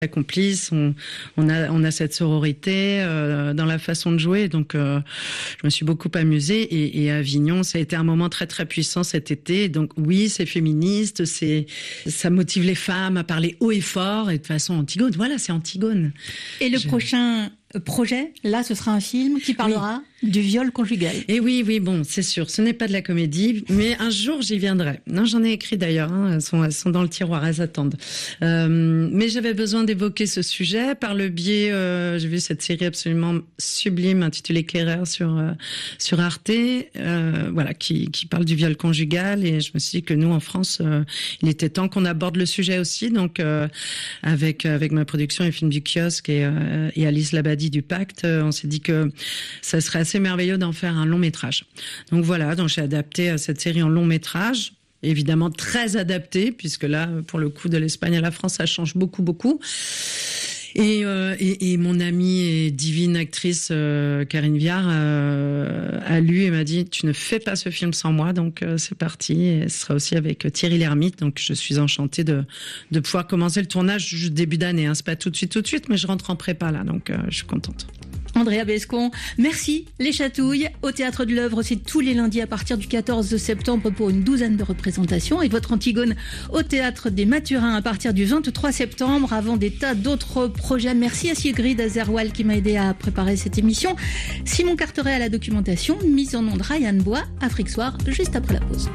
complices, on a cette sororité dans la façon de jouer, donc je me suis beaucoup amusée et à Avignon ça a été un moment très très puissant cet été, donc oui c'est féministe, ça motive les femmes à parler haut et fort et de façon Antigone, voilà c'est Antigone. Et le prochain projet, là ce sera un film qui parlera du viol conjugal. Et oui, bon, c'est sûr, ce n'est pas de la comédie, mais un jour j'y viendrai. Non, j'en ai écrit d'ailleurs, elles sont dans le tiroir, elles attendent. Mais j'avais besoin d'évoquer ce sujet par le biais, j'ai vu cette série absolument sublime intitulée Claire sur Arte, voilà, qui parle du viol conjugal, et je me suis dit que nous en France, il était temps qu'on aborde le sujet aussi, donc avec ma production et Films du Kiosque et Alice Labadie du Pacte, on s'est dit que ça serait assez merveilleux d'en faire un long métrage. Donc voilà, donc j'ai adapté cette série en long métrage, évidemment très adapté, puisque là, pour le coup, de l'Espagne à la France, ça change beaucoup. Et mon amie et divine actrice Karine Viard a lu et m'a dit tu ne fais pas ce film sans moi, donc c'est parti, et ce sera aussi avec Thierry Lhermitte, donc je suis enchantée de pouvoir commencer le tournage début d'année, c'est pas tout de suite, mais je rentre en prépa là, donc je suis contente. Andrea Bescon, merci. Les Chatouilles au Théâtre de l'Œuvre, c'est tous les lundis à partir du 14 septembre pour une douzaine de représentations, et votre Antigone au Théâtre des Mathurins à partir du 23 septembre, avant des tas d'autres projets. Merci à Sigrid Azerwal qui m'a aidé à préparer cette émission. Simon Carteret à la documentation, mise en onde Ryan Bois, Afrique Soir, juste après la pause.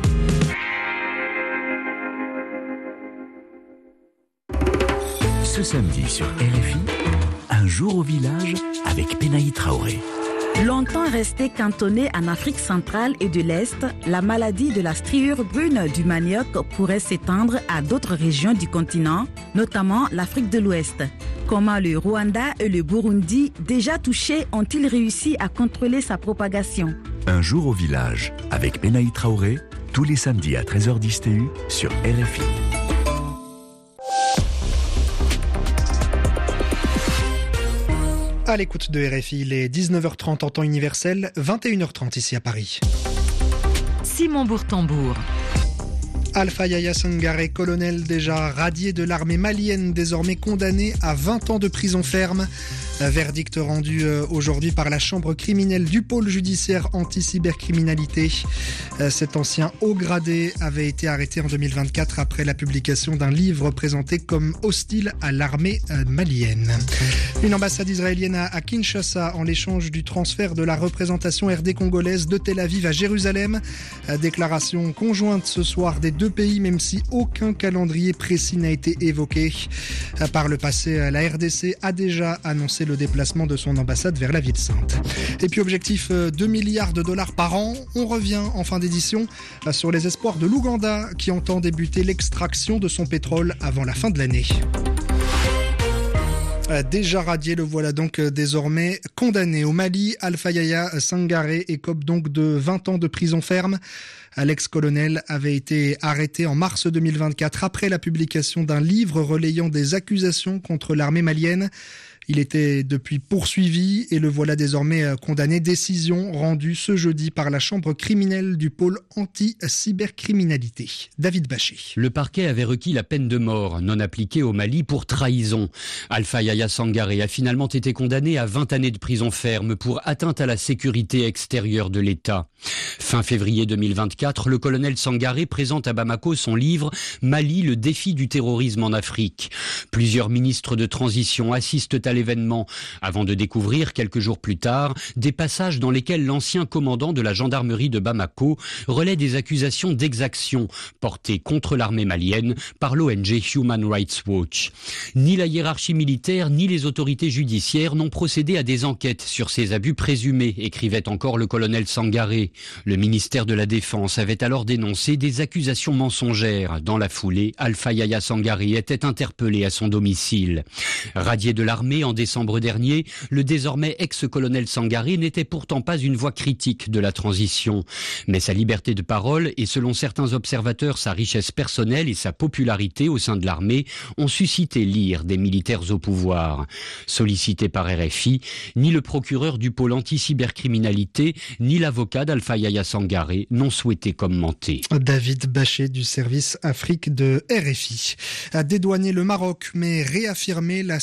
Ce samedi sur RFI, un jour au village avec Penaï Traoré. Longtemps restée cantonnée en Afrique centrale et de l'Est, la maladie de la striure brune du manioc pourrait s'étendre à d'autres régions du continent, notamment l'Afrique de l'Ouest. Comment le Rwanda et le Burundi, déjà touchés, ont-ils réussi à contrôler sa propagation? Un jour au village avec Penaï Traoré, tous les samedis à 13h10 TU sur RFI. À l'écoute de RFI, il est 19h30 en temps universel, 21h30 ici à Paris. Simon Bourtambour. Alpha Yaya Sangaré, colonel déjà radié de l'armée malienne, désormais condamné à 20 ans de prison ferme. Verdict rendu aujourd'hui par la chambre criminelle du pôle judiciaire anti-cybercriminalité. Cet ancien haut gradé avait été arrêté en 2024 après la publication d'un livre présenté comme hostile à l'armée malienne. Une ambassade israélienne à Kinshasa en l'échange du transfert de la représentation RD congolaise de Tel Aviv à Jérusalem. Déclaration conjointe ce soir des deux pays, même si aucun calendrier précis n'a été évoqué. Par le passé, la RDC a déjà annoncé le déplacement de son ambassade vers la ville sainte. Et puis objectif 2 milliards de dollars par an. On revient en fin d'édition sur les espoirs de l'Ouganda qui entend débuter l'extraction de son pétrole avant la fin de l'année. Déjà radié, le voilà donc désormais condamné. Au Mali, Alpha Yaya Sangaré écope donc de 20 ans de prison ferme. L'ex-colonel avait été arrêté en mars 2024 après la publication d'un livre relayant des accusations contre l'armée malienne. Il était depuis poursuivi et le voilà désormais condamné. Décision rendue ce jeudi par la chambre criminelle du pôle anti-cybercriminalité. David Bachet. Le parquet avait requis la peine de mort non appliquée au Mali pour trahison. Alpha Yaya Sangaré a finalement été condamné à 20 années de prison ferme pour atteinte à la sécurité extérieure de l'État. Fin février 2024, le colonel Sangaré présente à Bamako son livre « Mali, le défi du terrorisme en Afrique ». Plusieurs ministres de transition assistent à l'événement, avant de découvrir, quelques jours plus tard, des passages dans lesquels l'ancien commandant de la gendarmerie de Bamako relaie des accusations d'exaction portées contre l'armée malienne par l'ONG Human Rights Watch. Ni la hiérarchie militaire, ni les autorités judiciaires n'ont procédé à des enquêtes sur ces abus présumés, écrivait encore le colonel Sangaré. Le ministère de la Défense avait alors dénoncé des accusations mensongères. Dans la foulée, Alpha Yaya Sangaré était interpellé à son domicile. Radié de l'armée en décembre dernier, le désormais ex-colonel Sangaré n'était pourtant pas une voix critique de la transition. Mais sa liberté de parole et, selon certains observateurs, sa richesse personnelle et sa popularité au sein de l'armée ont suscité l'ire des militaires au pouvoir. Sollicité par RFI, ni le procureur du pôle anti-cybercriminalité, ni l'avocat d'Alpha Yaya Sangaré n'ont souhaité commenter. David Bachet du service Afrique de RFI a dédouané le Maroc, mais réaffirmé la